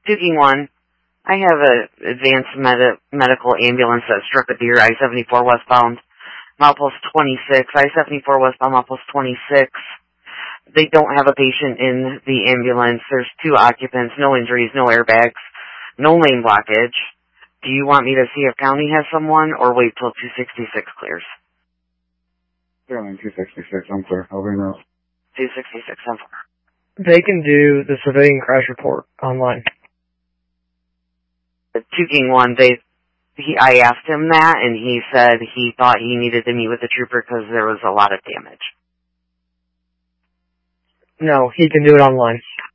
Duking 1, I have a advanced medical ambulance that struck a deer, I-74 westbound, milepost 26, I-74 westbound, milepost 26. They don't have a patient in the ambulance. There's 2 occupants, no injuries, no airbags, no lane blockage. Do you want me to see if county has someone or wait till 266 clears? Sterling 266, I'm clear. I'll bring those. 266, I'm clear. They can do the civilian crash report online. The Duking 1, I asked him that, and he said he thought he needed to meet with the trooper because there was a lot of damage. No, he can do it online.